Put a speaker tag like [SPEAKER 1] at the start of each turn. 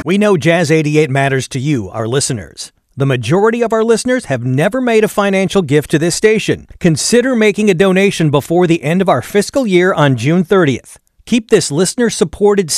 [SPEAKER 1] We know Jazz 88 matters to you, our listeners. The majority of our listeners have never made a financial gift to this station. Consider making a donation before the end of our fiscal year on June 30th. Keep this listener-supported